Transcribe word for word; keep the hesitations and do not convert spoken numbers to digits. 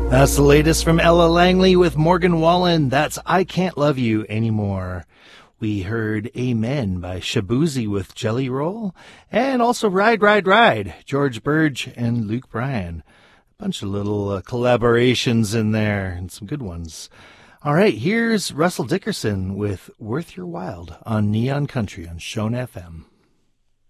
That's the latest from Ella Langley with Morgan Wallen. That's I Can't Love You Anymore. We heard Amen by Shabuzi with Jelly Roll, and also Ride, Ride, Ride, George Burge and Luke Bryan. A bunch of little uh, collaborations in there, and some good ones. All right, here's Russell Dickerson with Worth Your While on Neon Country on Shone F M.